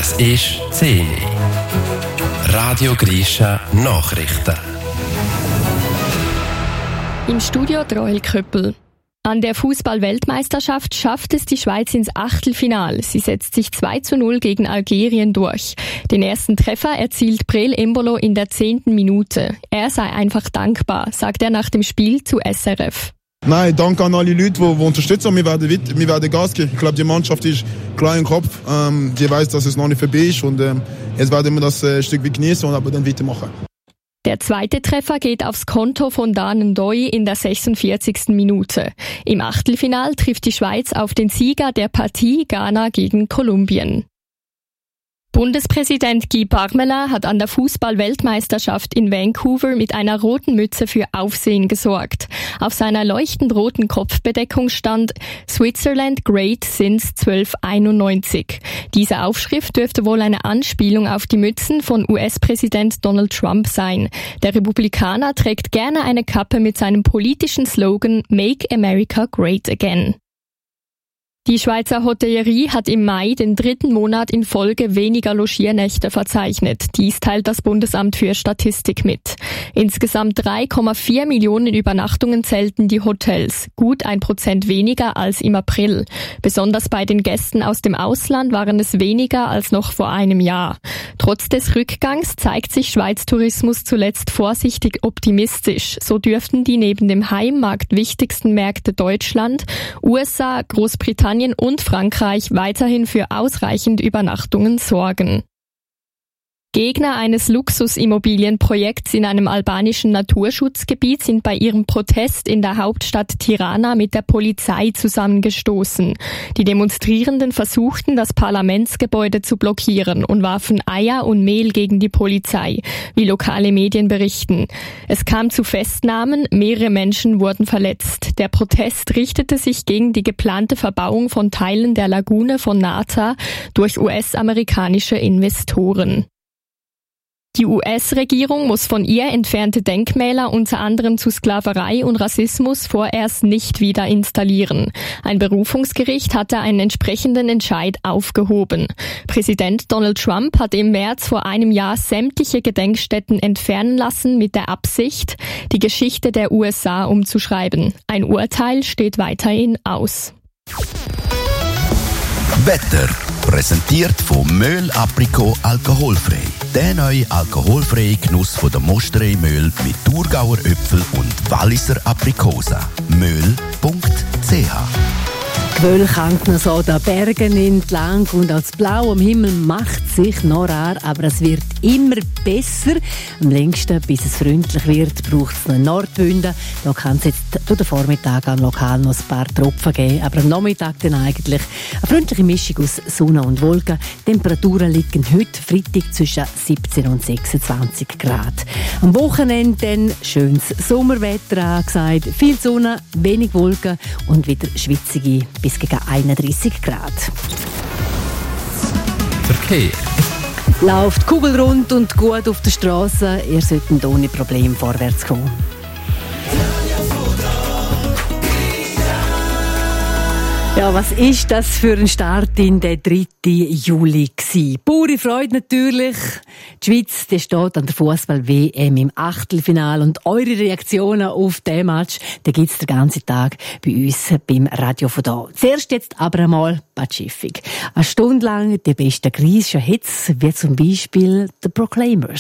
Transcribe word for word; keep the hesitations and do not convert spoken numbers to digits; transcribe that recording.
Es ist zehn. Radio Grisha Nachrichten. Im Studio Roel Köppel. An der Fußball-Weltmeisterschaft schafft es die Schweiz ins Achtelfinale. Sie setzt sich zwei zu null gegen Algerien durch. Den ersten Treffer erzielt Breel Embolo in der zehnten Minute. Er sei einfach dankbar, sagt er nach dem Spiel zu S R F. Nein, danke an alle Leute, die, die unterstützen. Wir werden, wir werden Gas geben. Ich glaube, die Mannschaft ist klar im Kopf. Ähm, die weiß, dass es noch nicht vorbei ist. Und ähm, jetzt werden wir das äh, Stück weit genießen und aber dann weitermachen. Der zweite Treffer geht aufs Konto von Dan N'Doye in der sechsundvierzigsten Minute. Im Achtelfinal trifft die Schweiz auf den Sieger der Partie Ghana gegen Kolumbien. Bundespräsident Guy Parmelin hat an der Fußball-Weltmeisterschaft in Vancouver mit einer roten Mütze für Aufsehen gesorgt. Auf seiner leuchtend roten Kopfbedeckung stand Switzerland Great since zwölfhunderteinundneunzig. Diese Aufschrift dürfte wohl eine Anspielung auf die Mützen von U S-Präsident Donald Trump sein. Der Republikaner trägt gerne eine Kappe mit seinem politischen Slogan Make America Great Again. Die Schweizer Hotellerie hat im Mai den dritten Monat in Folge weniger Logiernächte verzeichnet. Dies teilt das Bundesamt für Statistik mit. Insgesamt drei Komma vier Millionen Übernachtungen zählten die Hotels, gut ein Prozent weniger als im April. Besonders bei den Gästen aus dem Ausland waren es weniger als noch vor einem Jahr. Trotz des Rückgangs zeigt sich Schweiz Tourismus zuletzt vorsichtig optimistisch. So dürften die neben dem Heimmarkt wichtigsten Märkte Deutschland, U S A, Großbritannien und Frankreich weiterhin für ausreichend Übernachtungen sorgen. Gegner eines Luxusimmobilienprojekts in einem albanischen Naturschutzgebiet sind bei ihrem Protest in der Hauptstadt Tirana mit der Polizei zusammengestoßen. Die Demonstrierenden versuchten, das Parlamentsgebäude zu blockieren und warfen Eier und Mehl gegen die Polizei, wie lokale Medien berichten. Es kam zu Festnahmen, mehrere Menschen wurden verletzt. Der Protest richtete sich gegen die geplante Verbauung von Teilen der Lagune von Nata durch U S-amerikanische Investoren. Die U S-Regierung muss von ihr entfernte Denkmäler unter anderem zu Sklaverei und Rassismus vorerst nicht wieder installieren. Ein Berufungsgericht hatte einen entsprechenden Entscheid aufgehoben. Präsident Donald Trump hat im März vor einem Jahr sämtliche Gedenkstätten entfernen lassen mit der Absicht, die Geschichte der U S A umzuschreiben. Ein Urteil steht weiterhin aus. Wetter präsentiert von Möhl Aprikot alkoholfrei. Der neue alkoholfreie Genuss von der Mosterei Möhl mit Thurgauer Äpfel und Walliser Aprikosen. möhl punkt c h Die Wölke hängen so den Bergen entlang und auch das Blau am Himmel macht sich noch rar, aber es wird immer besser. Am längsten, bis es freundlich wird, braucht es einen Nordwind. Da kann es jetzt durch den Vormittag an lokal noch ein paar Tropfen geben, aber am Nachmittag dann eigentlich eine freundliche Mischung aus Sonne und Wolken. Temperaturen liegen heute Freitag zwischen siebzehn und sechsundzwanzig Grad. Am Wochenende dann schönes Sommerwetter angesagt, viel Sonne, wenig Wolken und wieder schwitzige bis gegen einunddreissig Grad. Verkehr. Läuft kugelrund und gut auf der Straße. Ihr solltet ohne Probleme vorwärts kommen. Ja, was ist das für ein Start in den dritten Juli gewesen? Pure Freude natürlich. Die Schweiz, die steht an der Fußball-W M im Achtelfinale und eure Reaktionen auf den Match, die gibt's den ganzen Tag bei uns beim Radio von da. Zuerst jetzt aber einmal Pazifik. Eine Stunde lang die besten griechischen Hits, wie zum Beispiel The Proclaimers.